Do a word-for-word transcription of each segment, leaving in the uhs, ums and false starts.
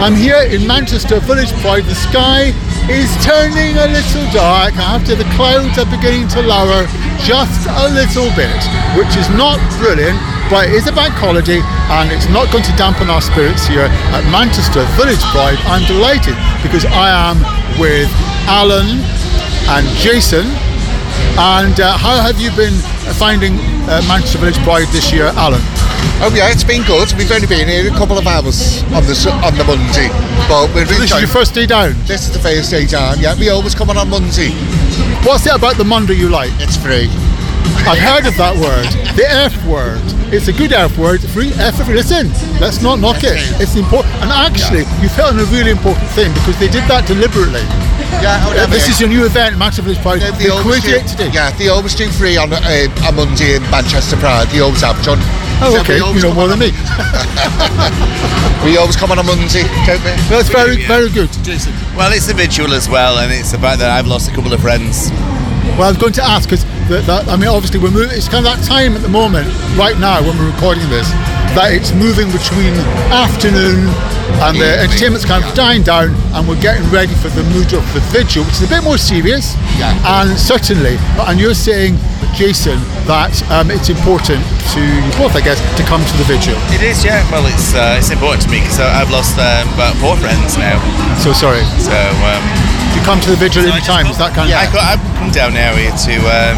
I'm here in Manchester Village Pride. The sky is turning a little dark after the clouds are beginning to lower just a little bit, which is not brilliant, but it is a bank holiday and it's not going to dampen our spirits here at Manchester Village Pride. I'm delighted because I am with Alan and Jason. And uh, how have you been finding uh, Manchester Village Pride this year, Alan? Oh yeah, it's been good. We've only been here a couple of hours on the on the Monday, but we're So really this is your first day down. This is the first day down. Yeah, we always come on on Monday. What's it about the Monday you like? It's free. I've heard of that word, the F word. It's a good F word, free F for free. Listen, let's not knock it. It's important, and actually, Yeah. you hit on a really important thing because they did that deliberately. Yeah, oh, Uh, this is your new event, Manchester Village Pride. They, They they always created do, it today. Yeah, they always do free on uh, a Monday in Manchester Pride. They always have done. Oh, So okay. we You always know come more on than on- me. We always come on a Monday, don't we? That's very, very good. Well, it's a visual as well, and it's about that I've lost a couple of friends. Well, I was going to ask because I mean, obviously, we're moving. It's kind of that time at the moment, right now, when we're recording this, that it's moving between afternoon and the Evening, entertainment's kind of yeah. dying down, and we're getting ready for the mood of the vigil, which is a bit more serious. Yeah. And certainly, and you're saying, Jason, that um, it's important to you both, I guess, to come to the vigil. It is, yeah. Well, it's uh, it's important to me because I've lost um, about four friends now. So sorry. So um, You come to the vigil so I every just time. come- Is that kind yeah, of? I, got, I come down now here to um,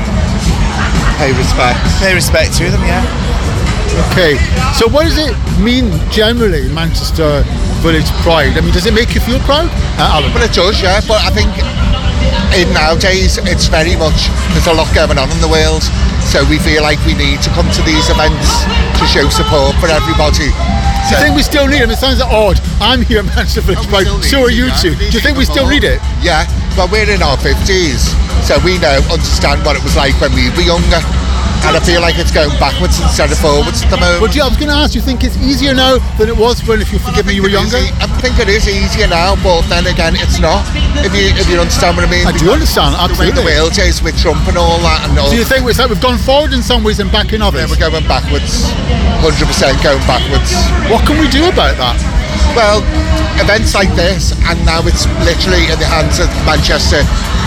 Pay respect. pay respect to them. Yeah. Okay. So what does it mean generally, Manchester Village Pride? I mean, does it make you feel proud, uh, Alan? Well, it does, yeah. But I think in nowadays it's very much, there's a lot going on in the world, so we feel like we need to come to these events to show support for everybody. Do you think we still need it? It sounds odd. I'm here at Manchester Village Pride, so are you two. Do you think we still need it? Yeah, well, we're in our fifties, so we know, understand what it was like when we were younger, and I feel like it's going backwards instead of forwards at the moment. But yeah, I was going to ask, you think it's easier now than it was when, if you forgive me, you were It is younger? e- I think it is easier now, but then again, it's not. If you if you understand what I mean. I do understand, The way absolutely. the world is with Trump and all that, and all. Do you think it's like we've gone forward in some ways and back in Yeah, others? we're going backwards, one hundred percent going backwards. What can we do about that? Well, events like this, and now it's literally in the hands of Manchester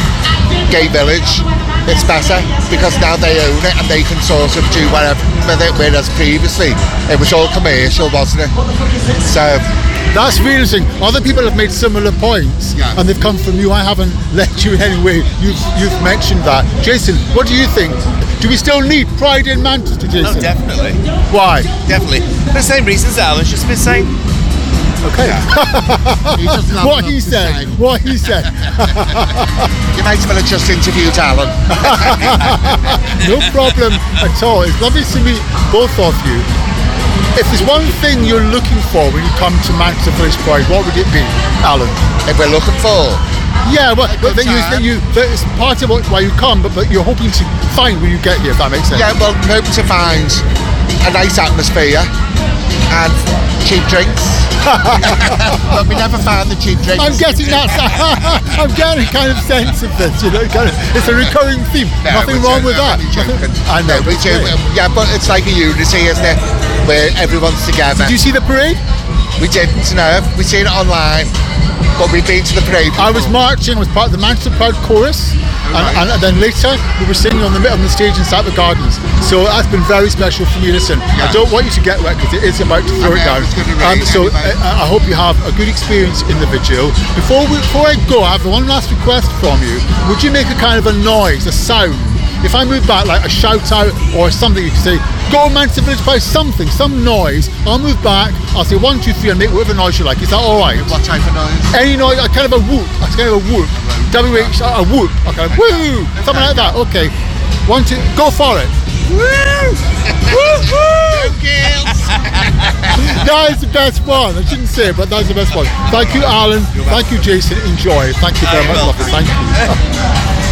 Gay Village. It's better because now they own it and they can sort of do whatever with it, whereas previously it was all commercial, wasn't it? So, That's really interesting. Other people have made similar points, Yeah. and they've come from you. I haven't let you in any way. You've, you've mentioned that. Jason, what do you think? Do we still need Pride in Manchester, Jason? Oh, definitely, Why? definitely. For the same reasons Alan's just been saying. Okay. he doesn't have What enough he to said. say. What he said. You might as well have just interviewed Alan. No problem at all. It's lovely to meet both of you. If there's one thing you're looking for when you come to Manchester Village Pride, what would it be, Alan? If we're looking for, Yeah, well, but that you, that time. you, that it's part of what, why you come, but, but you're hoping to find when you get here, if that makes sense. yeah, well, hope to find a nice atmosphere and cheap drinks. But we never found the cheap drinks. I'm getting that. I'm getting a kind of sense of this. You know, kind of, it's a recurring theme. No, Nothing we're wrong joking, with that. I'm only joking. I know. No, we but do. it's great. Yeah, but it's like a unity, isn't it? Where everyone's together. Did you see the parade? We didn't know. We seen it online, but we've been to the parade. I was before. marching. I was part of the Manchester Proud chorus, and, right. and, and then later we were singing on the on the stage inside the gardens. So that's been very special for me. Listen, I Yeah. don't want you to get wet because it is about to throw it I down. know, it's gonna rain so anyway. I, I hope you have a good experience in the vigil. Before we, before I go, I have one last request from you. Would you make a kind of a noise, a sound? If I move back, like a shout out or something, you can say, "Go Manchester Village Pride," something, some noise. I'll move back. I'll say one, two, three, and make whatever noise you like. Is that all right? What type of noise? Any noise, a kind of a whoop, a kind of a whoop. W H, a whoop, okay, woo, something like that. Okay, one, two, go for it. Woo, woo, woo. That is the best one. I shouldn't say it, but that's the best one. Thank you, Alan. Thank you, Jason. Enjoy. Thank you very I much. will. Lovely. Thank you.